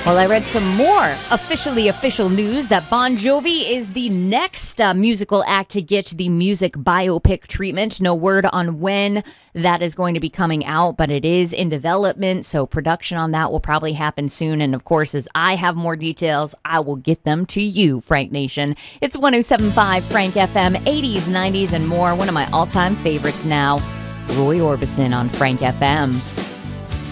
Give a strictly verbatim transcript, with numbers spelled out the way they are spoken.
Well, I read some more officially official news that Bon Jovi is the next uh, musical act to get the music biopic treatment. No word on when that is going to be coming out, but it is in development, so production on that will probably happen soon. And of course, as I have more details, I will get them to you, Frank Nation. It's one oh seven point five Frank F M, eighties, nineties, and more. One of my all-time favorites now, Roy Orbison on Frank F M.